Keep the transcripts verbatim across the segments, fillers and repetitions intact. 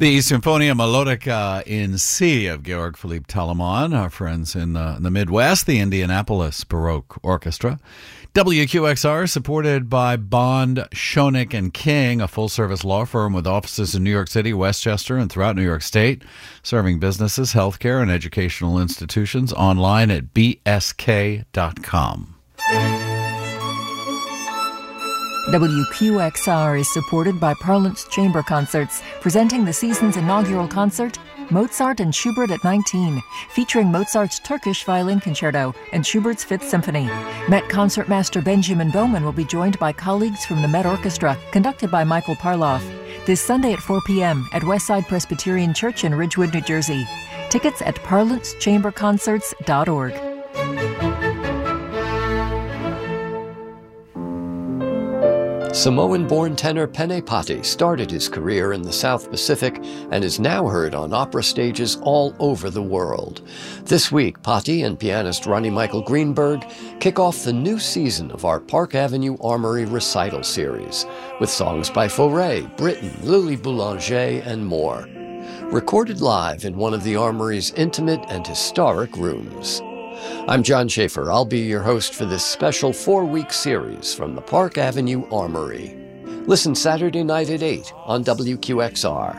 The Sinfonia Melodica in C of Georg Philipp Telemann, our friends in the, in the Midwest, the Indianapolis Baroque Orchestra. W Q X R, supported by Bond, Schoenig and King, a full-service law firm with offices in New York City, Westchester, and throughout New York State, serving businesses, healthcare, and educational institutions. Online at b s k dot com. W Q X R is supported by Parlance Chamber Concerts, presenting the season's inaugural concert, Mozart and Schubert at nineteen, featuring Mozart's Turkish Violin Concerto and Schubert's Fifth Symphony. Met Concertmaster Benjamin Bowman will be joined by colleagues from the Met Orchestra, conducted by Michael Parloff, this Sunday at four p.m. at Westside Presbyterian Church in Ridgewood, New Jersey. Tickets at parlance chamber concerts dot org. Samoan-born tenor Pene Pati started his career in the South Pacific and is now heard on opera stages all over the world. This week, Pati and pianist Ronnie Michael Greenberg kick off the new season of our Park Avenue Armory recital series, with songs by Fauré, Britten, Lily Boulanger, and more. Recorded live in one of the Armory's intimate and historic rooms. I'm John Schaefer. I'll be your host for this special four-week series from the Park Avenue Armory. Listen Saturday night at eight on W Q X R.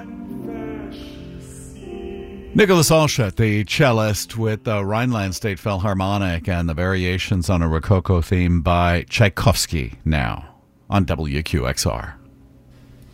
Nicholas Alschutt, the cellist with the Rhineland State Philharmonic and the variations on a Rococo theme by Tchaikovsky, now on W Q X R.